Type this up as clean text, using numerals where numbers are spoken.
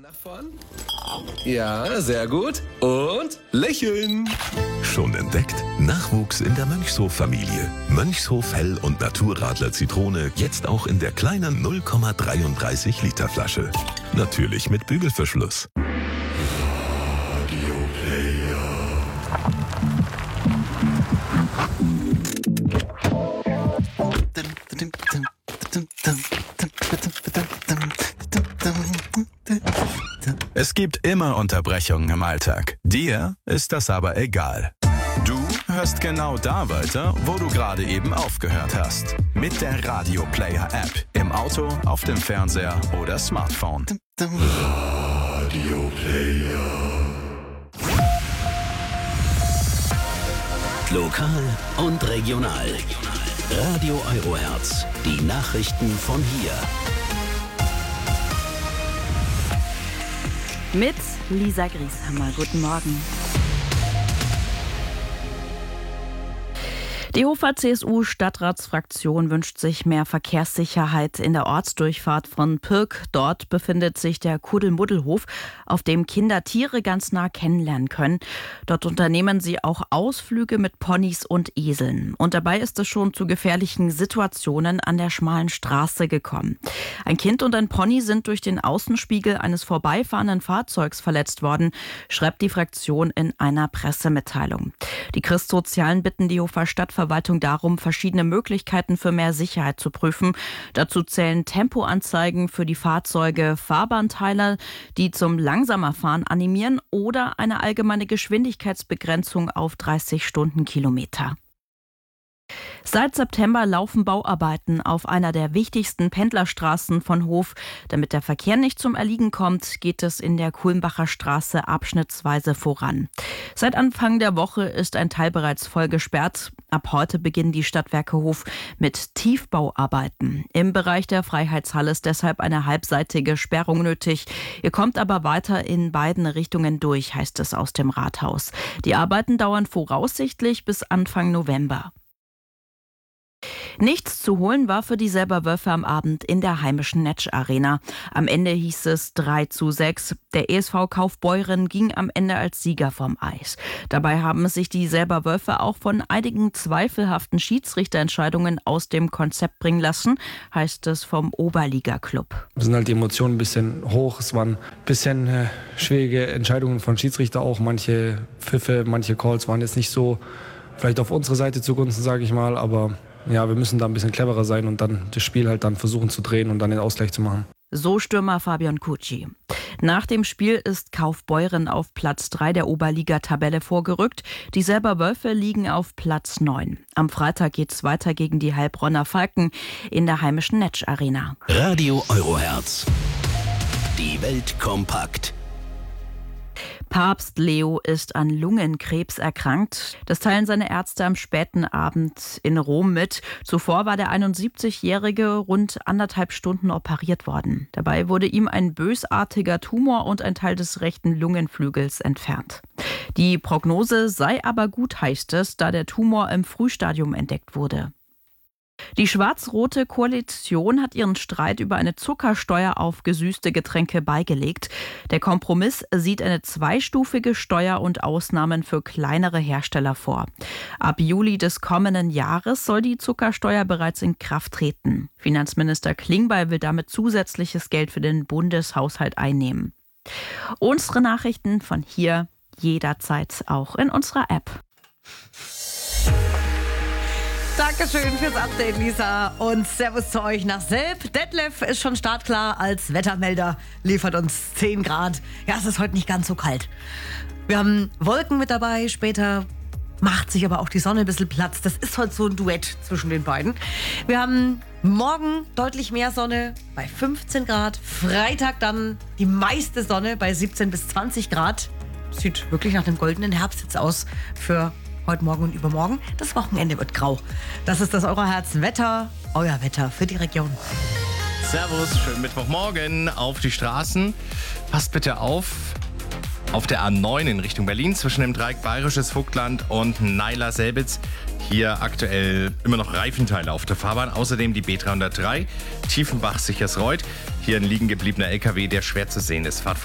Davon? Ja, sehr gut. Und lächeln. Schon entdeckt? Nachwuchs in der Mönchshof-Familie. Mönchshof Hell- und Naturradler Zitrone jetzt auch in der kleinen 0,33 Liter Flasche. Natürlich mit Bügelverschluss. Es gibt immer Unterbrechungen im Alltag. Dir ist das aber egal. Du hörst genau da weiter, wo du gerade eben aufgehört hast. Mit der Radio Player App. Im Auto, auf dem Fernseher oder Smartphone. Radio Player. Lokal und regional. Radio Eurohertz. Die Nachrichten von hier. Mit Lisa Grieshammer. Guten Morgen. Die Hofer CSU-Stadtratsfraktion wünscht sich mehr Verkehrssicherheit in der Ortsdurchfahrt von Pirk. Dort befindet sich der Kuddelmuddelhof, auf dem Kinder Tiere ganz nah kennenlernen können. Dort unternehmen sie auch Ausflüge mit Ponys und Eseln. Und dabei ist es schon zu gefährlichen Situationen an der schmalen Straße gekommen. Ein Kind und ein Pony sind durch den Außenspiegel eines vorbeifahrenden Fahrzeugs verletzt worden, schreibt die Fraktion in einer Pressemitteilung. Die Christsozialen bitten die Hofer Stadtverwaltung darum, verschiedene Möglichkeiten für mehr Sicherheit zu prüfen. Dazu zählen Tempoanzeigen für die Fahrzeuge, Fahrbahnteiler, die zum Langsamerfahren animieren oder eine allgemeine Geschwindigkeitsbegrenzung auf 30 Stundenkilometer. Seit September laufen Bauarbeiten auf einer der wichtigsten Pendlerstraßen von Hof. Damit der Verkehr nicht zum Erliegen kommt, geht es in der Kulmbacher Straße abschnittsweise voran. Seit Anfang der Woche ist ein Teil bereits voll gesperrt. Ab heute beginnen die Stadtwerke Hof mit Tiefbauarbeiten. Im Bereich der Freiheitshalle ist deshalb eine halbseitige Sperrung nötig. Ihr kommt aber weiter in beiden Richtungen durch, heißt es aus dem Rathaus. Die Arbeiten dauern voraussichtlich bis Anfang November. Nichts zu holen war für die Selberwölfe am Abend in der heimischen Netsch Arena. Am Ende hieß es 3:6. Der ESV Kaufbeuren ging am Ende als Sieger vom Eis. Dabei haben sich die Selberwölfe auch von einigen zweifelhaften Schiedsrichterentscheidungen aus dem Konzept bringen lassen, heißt es vom Oberliga-Club. Es sind halt die Emotionen ein bisschen hoch. Es waren ein bisschen schwierige Entscheidungen von Schiedsrichter auch. Manche Pfiffe, manche Calls waren jetzt nicht so vielleicht auf unsere Seite zugunsten, sage ich mal, aber ja, wir müssen da ein bisschen cleverer sein und dann das Spiel halt dann versuchen zu drehen und dann den Ausgleich zu machen. So Stürmer Fabian Kutschi. Nach dem Spiel ist Kaufbeuren auf Platz 3 der Oberliga-Tabelle vorgerückt. Die Selberwölfe liegen auf Platz 9. Am Freitag geht's weiter gegen die Heilbronner Falken in der heimischen Netsch Arena. Radio Eurohertz. Die Welt kompakt. Papst Leo ist an Lungenkrebs erkrankt. Das teilen seine Ärzte am späten Abend in Rom mit. Zuvor war der 71-Jährige rund 1,5 Stunden operiert worden. Dabei wurde ihm ein bösartiger Tumor und ein Teil des rechten Lungenflügels entfernt. Die Prognose sei aber gut, heißt es, da der Tumor im Frühstadium entdeckt wurde. Die schwarz-rote Koalition hat ihren Streit über eine Zuckersteuer auf gesüßte Getränke beigelegt. Der Kompromiss sieht eine zweistufige Steuer und Ausnahmen für kleinere Hersteller vor. Ab Juli des kommenden Jahres soll die Zuckersteuer bereits in Kraft treten. Finanzminister Klingbeil will damit zusätzliches Geld für den Bundeshaushalt einnehmen. Unsere Nachrichten von hier jederzeit auch in unserer App. Dankeschön fürs Update, Lisa. Und Servus zu euch nach Selb. Detlef ist schon startklar als Wettermelder, liefert uns 10 Grad. Ja, es ist heute nicht ganz so kalt. Wir haben Wolken mit dabei, später macht sich aber auch die Sonne ein bisschen Platz. Das ist heute so ein Duett zwischen den beiden. Wir haben morgen deutlich mehr Sonne bei 15 Grad. Freitag dann die meiste Sonne bei 17 bis 20 Grad. Sieht wirklich nach dem goldenen Herbst jetzt aus für heute Morgen und übermorgen. Das Wochenende wird grau. Das ist das Euroherz-Wetter, euer Wetter für die Region. Servus, schönen Mittwochmorgen auf die Straßen. Passt bitte auf der A9 in Richtung Berlin zwischen dem Dreieck Bayerisches Vogtland und Naila-Selbitz. Hier aktuell immer noch Reifenteile auf der Fahrbahn. Außerdem die B303 Tiefenbach-Sichersreuth. Hier ein liegen gebliebener LKW, der schwer zu sehen ist. Fahrt